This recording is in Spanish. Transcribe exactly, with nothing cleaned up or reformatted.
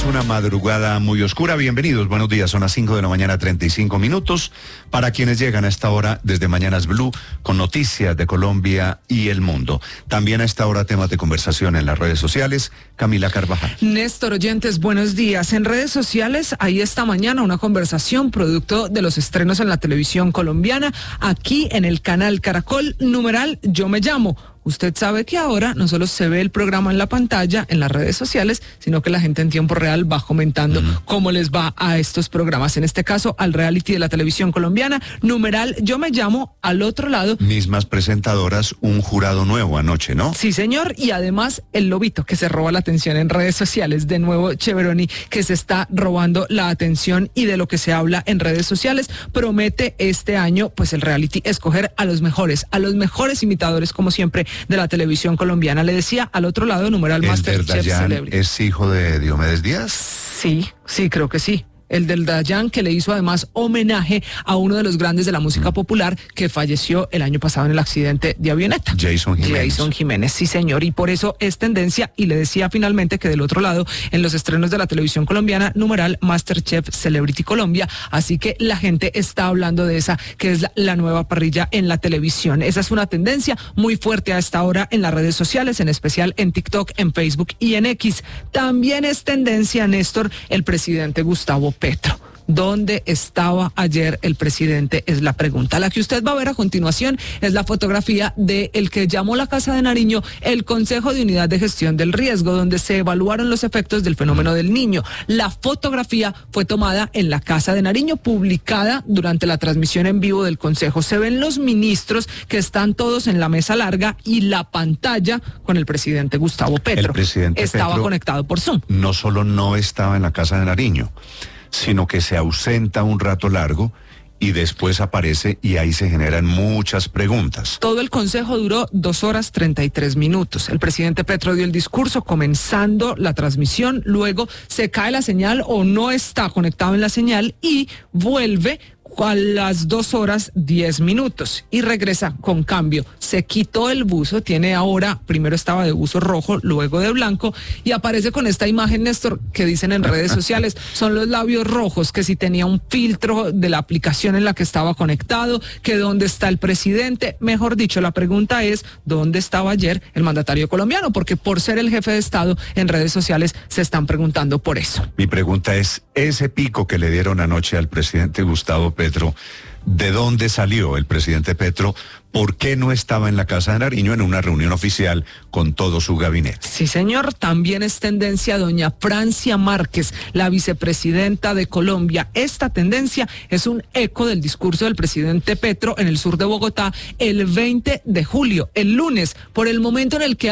una madrugada muy oscura. Bienvenidos, buenos días. Son las cinco de la mañana, treinta y cinco minutos. Para quienes llegan a esta hora desde Mañanas Blue con noticias de Colombia y el mundo. También a esta hora temas de conversación en las redes sociales. Camila Carvajal. Néstor, oyentes, buenos días. En redes sociales hay esta mañana una conversación producto de los estrenos en la televisión colombiana. Aquí en el canal Caracol, numeral Yo Me Llamo. Usted sabe que ahora no solo se ve el programa en la pantalla, en las redes sociales, sino que la gente en tiempo real va comentando uh-huh. cómo les va a estos programas. En este caso, al reality de la televisión colombiana, numeral Yo Me Llamo. Al otro lado, mismas presentadoras, un jurado nuevo anoche, ¿no? Sí, señor, y además el lobito que se roba la atención en redes sociales. De nuevo, Cheveroni, que se está robando la atención y de lo que se habla en redes sociales, promete este año, pues el reality, escoger a los mejores, a los mejores imitadores, como siempre, de la televisión colombiana. Le decía al otro lado, numeral Masterchef Celebrity. ¿Es hijo de Diomedes Díaz? Sí, sí, creo que sí. El del Dayan, que le hizo además homenaje a uno de los grandes de la música mm. popular que falleció el año pasado en el accidente de avioneta. Jason Jiménez. Jason Jiménez, sí señor, y por eso es tendencia, y le decía finalmente que del otro lado, en los estrenos de la televisión colombiana, numeral Masterchef Celebrity Colombia, así que la gente está hablando de esa, que es la, la nueva parrilla en la televisión. Esa es una tendencia muy fuerte a esta hora en las redes sociales, en especial en TikTok, en Facebook y en X. También es tendencia, Néstor, el presidente Gustavo Petro. ¿Dónde estaba ayer el presidente? Es la pregunta. La que usted va a ver a continuación es la fotografía de el que llamó la Casa de Nariño el Consejo de Unidad de Gestión del Riesgo, donde se evaluaron los efectos del fenómeno del Niño. La fotografía fue tomada en la Casa de Nariño, publicada durante la transmisión en vivo del Consejo. Se ven los ministros que están todos en la mesa larga y la pantalla con el presidente Gustavo Petro. El presidente estaba Petro conectado por Zoom. No solo no estaba en la Casa de Nariño, sino que se ausenta un rato largo y después aparece y ahí se generan muchas preguntas. Todo el consejo duró dos horas treinta y tres minutos. El presidente Petro dio el discurso comenzando la transmisión, luego se cae la señal o no está conectado en la señal y vuelve a las dos horas diez minutos y regresa con cambio. Se quitó el buzo, tiene ahora, primero estaba de buzo rojo, luego de blanco y aparece con esta imagen, Néstor, que dicen en redes sociales, son los labios rojos, que si tenía un filtro de la aplicación en la que estaba conectado, que dónde está el presidente. Mejor dicho, la pregunta es, ¿dónde estaba ayer el mandatario colombiano? Porque por ser el jefe de Estado, en redes sociales se están preguntando por eso. Mi pregunta es, ese pico que le dieron anoche al presidente Gustavo Petro, ¿de dónde salió el presidente Petro? ¿Por qué no estaba en la Casa de Nariño en una reunión oficial con todo su gabinete? Sí, señor. También es tendencia doña Francia Márquez, la vicepresidenta de Colombia. Esta tendencia es un eco del discurso del presidente Petro en el sur de Bogotá el veinte de julio, el lunes, por el momento en el que